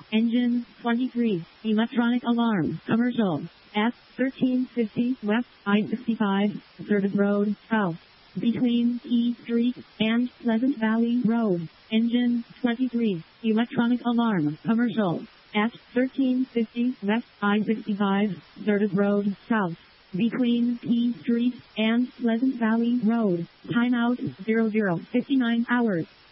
Engine 23. Electronic alarm. Commercial. S 1350 West I-65. Service Road South. Between E Street and Pleasant Valley Road. Engine 23. Electronic alarm. Commercial. S 1350 West I-65. Service Road South. Between P Street and Pleasant Valley Road. Timeout 00:59 hours.